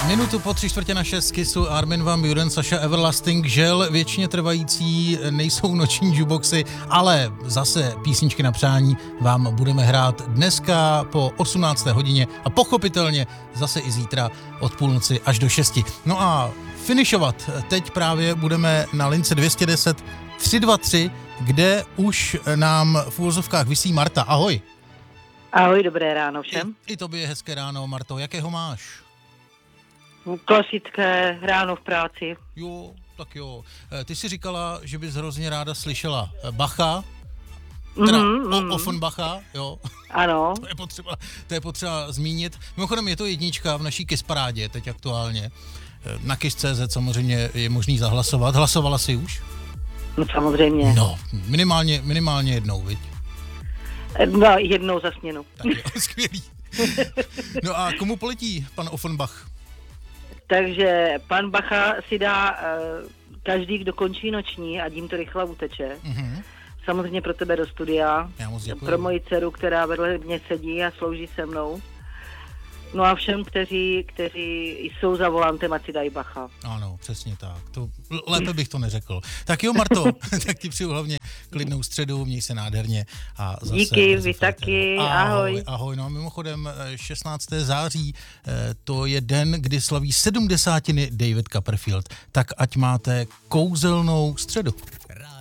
Minutu po 3/4 Kissu Armin van Buuren, Saša Everlasting, žel věčně trvající nejsou noční jukeboxy, ale zase písničky na přání vám budeme hrát dneska po 18. hodině a pochopitelně zase i zítra od půlnoci až do 6. No a finišovat teď právě budeme na lince 210 323, kde už nám v úvozovkách visí Marta. Ahoj. Ahoj, dobré ráno všem. I tobě hezké ráno, Marto. Jakého máš? Klasické ráno v práci. Jo, tak jo. Ty jsi říkala, že bys hrozně ráda slyšela Bacha, teda Offenbacha, jo. Ano. To je potřeba zmínit. Mimochodem je to jednička v naší Kissparádě teď aktuálně. Na Kiss.cz samozřejmě je možný zahlasovat. Hlasovala jsi už? No samozřejmě. No, minimálně jednou, viď? No, jednou za směnu. Tak jo, skvělý. No a komu poletí pan Offenbach? Takže pan Bacha si dá každý, kdo končí noční, a tím to rychle uteče. Mm-hmm. Samozřejmě pro tebe do studia. Já moc děkuji. Pro moji dceru, která vedle mě sedí a slouží se mnou. No a všem, kteří jsou za volantem, ať si dají Bacha. Ano, přesně tak. To, lépe bych to neřekl. Tak jo, Marto, tak ti přeju hlavně klidnou středu, měj se nádherně. A zase díky, vy taky, ahoj. Ahoj, no a mimochodem 16. září, to je den, kdy slaví 70. David Copperfield. Tak ať máte kouzelnou středu.